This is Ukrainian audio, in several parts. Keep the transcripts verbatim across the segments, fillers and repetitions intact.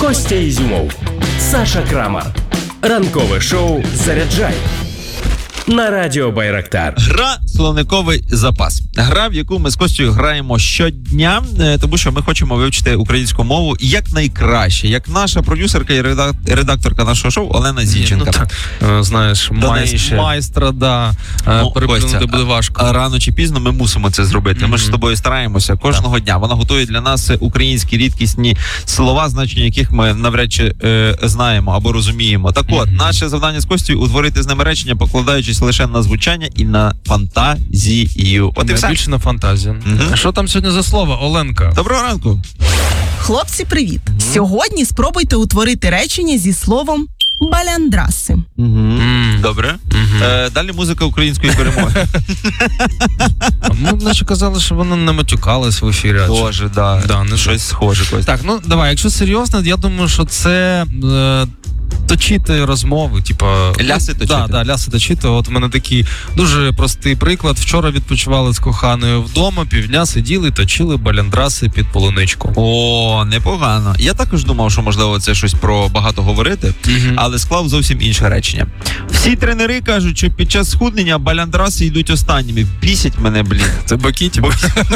Костя Ізюмов, Саша Крамар. Ранкове шоу «Заряджай» на Радіо Байрактар. Гра «Словниковий запас». Гра, в яку ми з Костю граємо щодня, тому що ми хочемо вивчити українську мову якнайкраще. Як наша продюсерка і редакторка нашого шоу Олена Зінченка. Ну, так, знаєш, майстра, майстра, да. Ну, переплюнути буде важко. А рано чи пізно ми мусимо це зробити. Mm-hmm. Ми ж з тобою стараємося кожного так. дня. Вона готує для нас українські рідкісні слова, значення яких ми навряд чи е, знаємо або розуміємо. Так от, mm-hmm. наше завдання з Костю утворити з ними речення, покладаючись лише на звучання і на фантазію. От і все. Більше на фантазію. Mm-hmm. Що там сьогодні за слово, Оленка? Доброго ранку. Хлопці, привіт. Mm-hmm. Сьогодні спробуйте утворити речення зі словом баляндраси. Mm-hmm. Mm-hmm. Добре. Mm-hmm. Е, далі музика української перемоги. Ми наче казали, що вона не матюкалась в ефірі. Боже, да. да не щось схоже. Кось. Так, ну давай, якщо серйозно, я думаю, що це... Е, точити розмови, типа... Ляси точити. Так, да, да, ляси точити. От у мене такий дуже простий приклад. Вчора відпочивали з коханою вдома, півдня сиділи, точили баляндраси під полуничку. О, непогано. Я також думав, що, можливо, це щось про багато говорити, mm-hmm. але склав зовсім інше речення. Всі тренери кажуть, що під час схуднення баляндраси йдуть останніми. Бісять мене, блін. Це бакіті.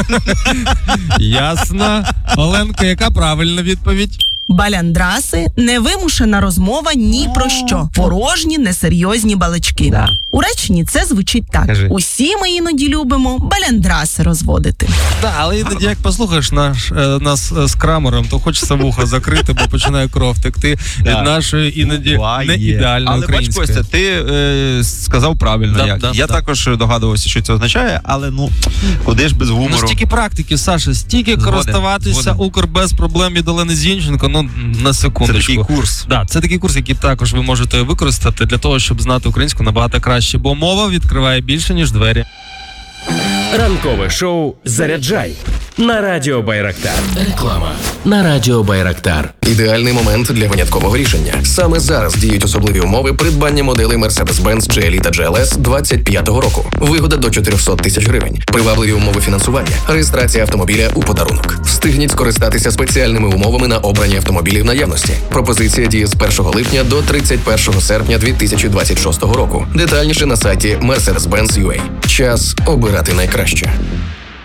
Ясно. Оленка, яка правильна відповідь? Баляндраси – невимушена розмова ні про що. Порожні, несерйозні балачки. Да. У реченні це звучить так. Кажи. Усі ми іноді любимо баляндраси розводити. Так, але іноді, як послухаєш наш, е, нас з Крамером, то хочеться вуха закрити, бо починає кров текти від нашої іноді не ідеальної української. Але бач, Костя, ти е, сказав правильно. Да, як. да, Я да. також догадувався, що це означає, але ну, куди ж без гумору. Ну, стільки практики, Саша, стільки згоден, користуватися згоден. Укр без проблем від Олени Зінченко, ну, на секундочку. Це такий курс. Да, це такий курс, який також ви можете використати для того, щоб знати українську набагато краще, бо мова відкриває більше, ніж двері. Ранкове шоу «Заряджай» на Радіо Байрактар. Реклама на Радіо Байрактар. Ідеальний момент для виняткового рішення. Саме зараз діють особливі умови придбання моделей Mercedes-Benz джі ел і та джі ел ес двадцять п'ятого року. Вигода до чотириста тисяч гривень. Привабливі умови фінансування. Реєстрація автомобіля у подарунок. Встигніть скористатися спеціальними умовами на обрані автомобілі в наявності. Пропозиція діє з першого липня до тридцять першого серпня дві тисячі двадцять шостого року. Детальніше на сайті Mercedes-Benz крапка ю а. Час обирати найкраще.